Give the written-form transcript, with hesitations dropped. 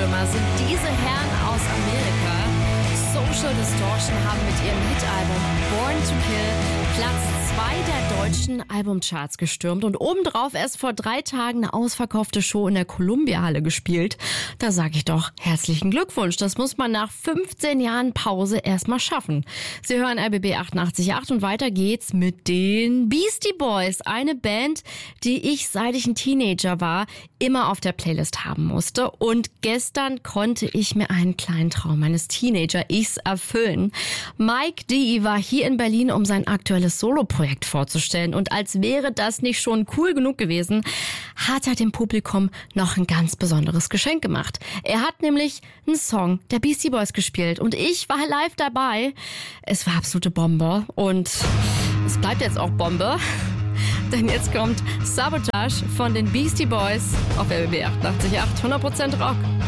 Ohrwürmer sind diese Herren aus Amerika. Social Distortion haben mit ihrem Hit-Album Born to Kill Platz 2 der deutschen Albumcharts gestürmt und obendrauf erst vor 3 Tagen eine ausverkaufte Show in der Columbia-Halle gespielt. Da sage ich doch herzlichen Glückwunsch. Das muss man nach 15 Jahren Pause erstmal schaffen. Sie hören RBB 88.8 und weiter geht's mit den Beastie Boys. Eine Band, die ich, seit ich ein Teenager war, immer auf der Playlist haben musste. Und gestern konnte ich mir einen kleinen Traum meines Teenager-Ichs erfüllen. Mike D. war hier in Berlin, um sein aktuelles Soloprojekt vorzustellen. Und als wäre das nicht schon cool genug gewesen, hat er dem Publikum noch ein ganz besonderes Geschenk gemacht. Er hat nämlich einen Song der Beastie Boys gespielt und ich war live dabei. Es war absolute Bombe und es bleibt jetzt auch Bombe. Denn jetzt kommt Sabotage von den Beastie Boys auf RBB 88.8, 100% Rock.